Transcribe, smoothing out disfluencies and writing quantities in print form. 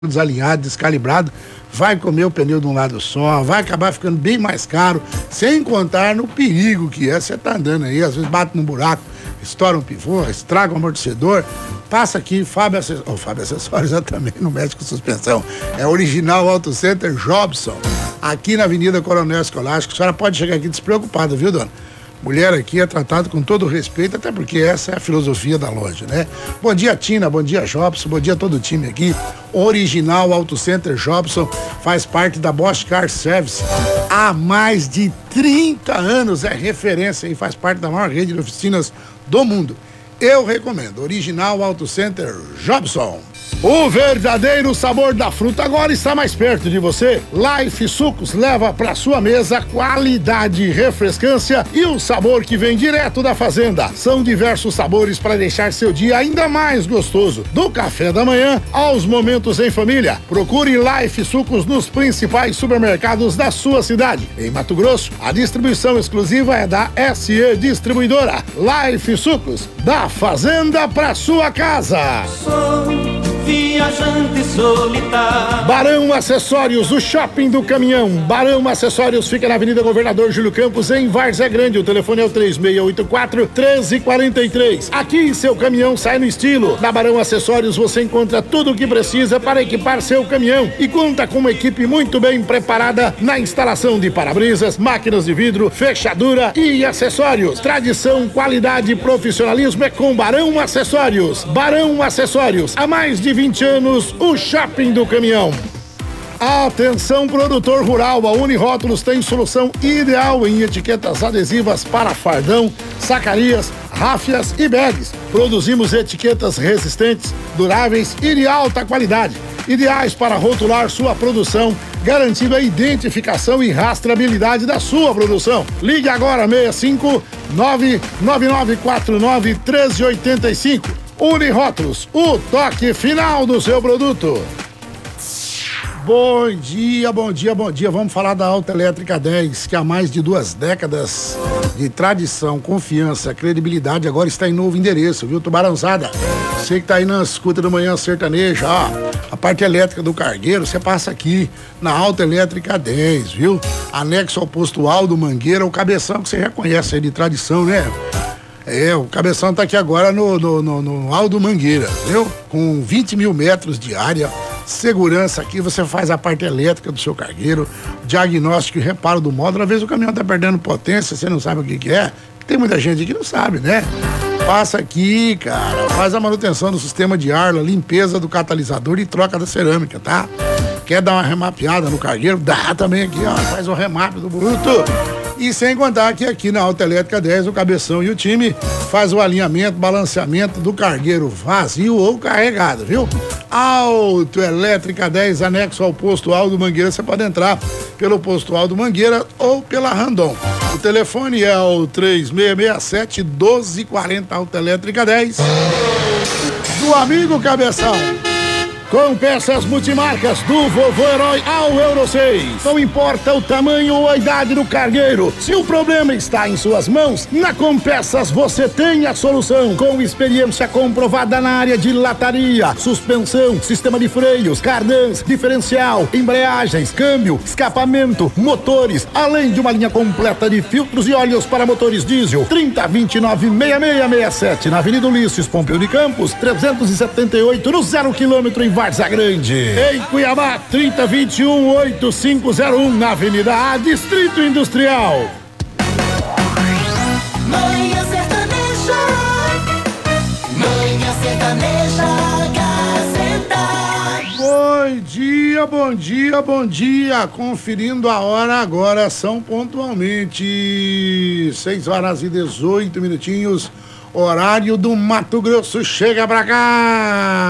desalinhado, descalibrado, vai comer o pneu de um lado só, vai acabar ficando bem mais caro, sem contar no perigo que é. Você tá andando aí, às vezes bate num buraco, estoura um pivô, estraga o amortecedor. Passa aqui, Fábio Acessórios também no Médico Suspensão. É Original Auto Center Jobson, aqui na Avenida Coronel Escolástico. A senhora pode chegar aqui despreocupada, viu, dona? Mulher aqui é tratada com todo respeito, até porque essa é a filosofia da loja, né? Bom dia, Tina, bom dia, Jobson, bom dia a todo o time aqui. Original Auto Center Jobson faz parte da Bosch Car Service há mais de 30 anos, é referência e faz parte da maior rede de oficinas do mundo. Eu recomendo, Original Auto Center Jobson. O verdadeiro sabor da fruta agora está mais perto de você. Life Sucos leva para sua mesa qualidade, refrescância e o sabor que vem direto da fazenda. São diversos sabores para deixar seu dia ainda mais gostoso. Do café da manhã aos momentos em família. Procure Life Sucos nos principais supermercados da sua cidade. Em Mato Grosso, a distribuição exclusiva é da SE Distribuidora. Life Sucos, da fazenda para sua casa. Viajante solitário. Barão Acessórios, o shopping do caminhão. Barão Acessórios fica na Avenida Governador Júlio Campos, em Várzea Grande. O telefone é o 3684-1343. Aqui seu caminhão sai no estilo. Na Barão Acessórios você encontra tudo o que precisa para equipar seu caminhão e conta com uma equipe muito bem preparada na instalação de para-brisas, máquinas de vidro, fechadura e acessórios. Tradição, qualidade e profissionalismo é com Barão Acessórios. Barão Acessórios, há mais de 20 anos, o shopping do caminhão. Atenção, produtor rural, a Unirótulos tem solução ideal em etiquetas adesivas para fardão, sacarias, ráfias e bags. Produzimos etiquetas resistentes, duráveis e de alta qualidade, ideais para rotular sua produção, garantindo a identificação e rastreabilidade da sua produção. Ligue agora 65 99949 1385. Unirótulos, o toque final do seu produto. Bom dia, bom dia, bom dia. Vamos falar da Autoelétrica 10, que há mais de 2 décadas de tradição, confiança, credibilidade, agora está em novo endereço, viu, Tubarãozada? Você que tá aí na escuta do Manhã Sertaneja, ó, a parte elétrica do cargueiro, você passa aqui na Autoelétrica 10, viu? Anexo ao posto Aldo Mangueira, o cabeção que você já conhece aí de tradição, né? É, o cabeção tá aqui agora no Aldo Mangueira, viu? Com 20 mil metros de área, segurança aqui, você faz a parte elétrica do seu cargueiro, diagnóstico e reparo do módulo. Às vezes o caminhão tá perdendo potência, você não sabe o que é. Tem muita gente que não sabe, né? Passa aqui, cara, faz a manutenção do sistema de ar, limpeza do catalisador e troca da cerâmica, tá? Quer dar uma remapeada no cargueiro? Dá também aqui, ó, faz o remap do bruto. E sem contar que aqui na Autoelétrica 10, o cabeção e o time faz o alinhamento, balanceamento do cargueiro vazio ou carregado, viu? Autoelétrica 10, anexo ao posto Aldo Mangueira. Você pode entrar pelo posto Aldo Mangueira ou pela Randon. O telefone é o 3667-1240, Autoelétrica 10. Do amigo Cabeção. Com peças multimarcas do Vovô Herói ao Euro 6. Não importa o tamanho ou a idade do cargueiro, se o problema está em suas mãos, na Compeças você tem a solução. Com experiência comprovada na área de lataria, suspensão, sistema de freios, cardãs, diferencial, embreagens, câmbio, escapamento, motores, além de uma linha completa de filtros e óleos para motores diesel. 3029-6667 na Avenida Ulisses Pompeu de Campos, 378 no 0 km em Várzea Grande. Em Cuiabá, 3021-8501 na Avenida A, Distrito Industrial. Manhã Sertaneja. Manhã Sertaneja. Gazeta. Bom dia, bom dia, bom dia. Conferindo a hora agora, são pontualmente 6h18, horário do Mato Grosso. Chega pra cá.